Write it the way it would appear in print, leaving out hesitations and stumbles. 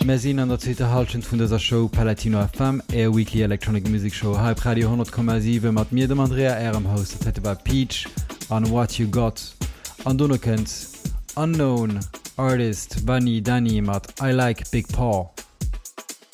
Messin an der zweite Halschen vun dieser Show Palatino FM, Air Weekly Electronic Music Show, Halb Radio 100,7 mat mir dem Andrea R am Haus, das hätte bei Peach, an What You Got, an Donokens, Unknown, Artist, Bunny, Danny mat I Like Big Paw.